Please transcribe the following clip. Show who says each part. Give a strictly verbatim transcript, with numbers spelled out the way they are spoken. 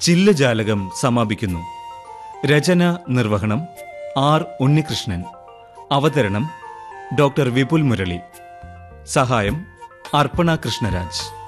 Speaker 1: ചില്ലജാലകം സമാപിക്കുന്നു. രചന നിർവഹണം ആർ ഉണ്ണികൃഷ്ണൻ. അവതരണം ഡോക്ടർ വിപുൽ മുരളി. സഹായം അർപ്പണ കൃഷ്ണരാജ്.